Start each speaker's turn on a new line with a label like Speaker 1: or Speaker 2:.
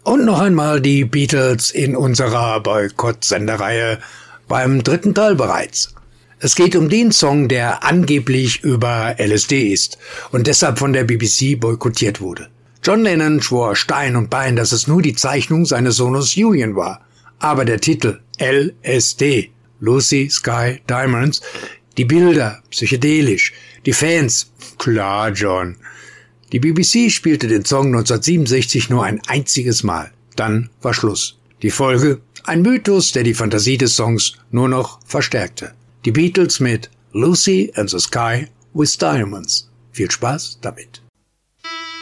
Speaker 1: Und noch einmal die Beatles in unserer Boykott-Sendereihe beim 3. Teil bereits. Es geht um den Song, der angeblich über LSD ist und deshalb von der BBC boykottiert wurde. John Lennon schwor Stein und Bein, dass es nur die Zeichnung seines Sohnes Julian war. Aber der Titel LSD, Lucy Sky Diamonds, die Bilder, psychedelisch, die Fans, klar John. Die BBC spielte den Song 1967 nur ein einziges Mal. Dann war Schluss. Die Folge? Ein Mythos, der die Fantasie des Songs nur noch verstärkte. Die Beatles mit Lucy and the Sky with Diamonds. Viel Spaß damit.